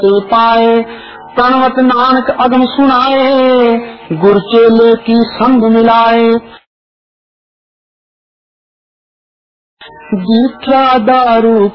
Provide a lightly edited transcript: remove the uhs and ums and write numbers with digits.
ते पाए। प्रणवत नानक अगम सुनाए, गुर चेले की संग मिलाए। दीक्षा दारू